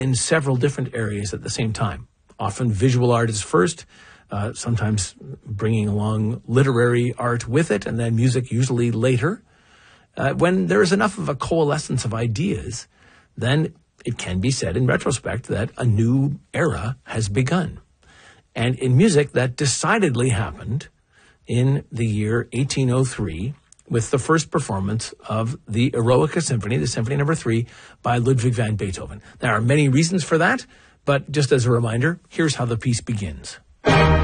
in several different areas at the same time. Often visual art is first, sometimes bringing along literary art with it, and then music usually later. When there is enough of a coalescence of ideas, then it can be said in retrospect that a new era has begun. And in music, that decidedly happened in the year 1803 with the first performance of the Eroica Symphony, the Symphony No. 3, by Ludwig van Beethoven. There are many reasons for that, but just as a reminder, here's how the piece begins.